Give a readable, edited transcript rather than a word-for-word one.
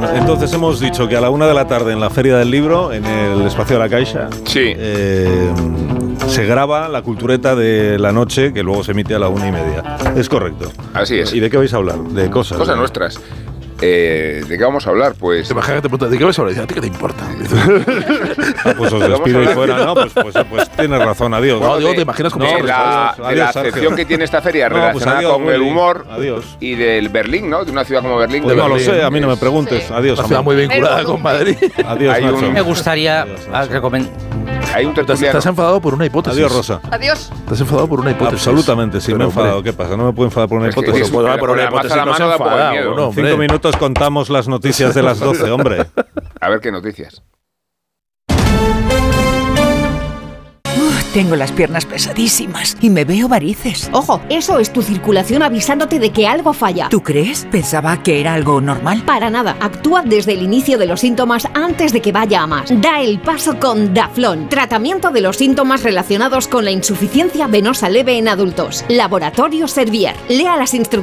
Bueno, entonces hemos dicho que a la 1 de la tarde en la Feria del Libro, en el espacio de la Caixa, Sí. Se graba la cultureta de la noche, que luego se emite a la 1:30. Es correcto. Así es. ¿Y de qué vais a hablar? De cosas. Cosas nuestras. ¿De qué vamos a hablar? Pues... Te imaginas que te preguntas, ¿de qué vas a hablar? Dice, ¿a ti qué te importa? Pues os despido y fuera, ¿no? Pues tienes razón, adiós. No, digo, ¿te imaginas cómo de la acepción que tiene esta feria relacionada adiós, con el Willy. humor Adiós. y del Berlín, ¿no? De una ciudad como Berlín. Pues de no lo Berlín. sé, a mí no me preguntes. Adiós. Una ciudad muy vinculada con Madrid. Adiós, Hay Nacho. Me gustaría recomendar. Hay un tertuliano. Estás enfadado por una hipótesis. Adiós, Rosa. Adiós. Estás enfadado por una hipótesis. Absolutamente, sí, Pero, me he enfadado. hombre, ¿Qué pasa? No me puedo enfadar por una Es que hipótesis. es- Pues, por con una la hipótesis masa a la no se mano da poco enfada, miedo. ¿o no, hombre? 5 minutos contamos las noticias de las 12, hombre. A ver qué noticias. Tengo las piernas pesadísimas y me veo varices. Ojo, eso es tu circulación avisándote de que algo falla. ¿Tú crees? Pensaba que era algo normal. Para nada, actúa desde el inicio de los síntomas antes de que vaya a más. Da el paso con Daflón, tratamiento de los síntomas relacionados con la insuficiencia venosa leve en adultos. Laboratorio Servier. Lea las instrucciones